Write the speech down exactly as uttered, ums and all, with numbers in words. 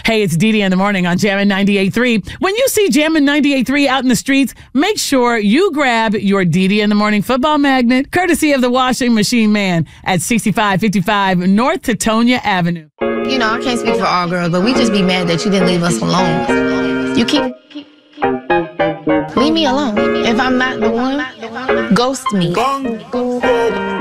Hey, it's Dee Dee in the morning on Jammin' ninety-eight point three. When you see Jammin' ninety-eight point three out in the streets, make sure you grab your Dee Dee in the morning football magnet, courtesy of the Washing Machine Man at sixty-five fifty-five North Teutonia Avenue. You know, I can't speak for all girls, but we just be mad that you didn't leave us alone. You keep... Leave me alone. If I'm not the one, ghost me.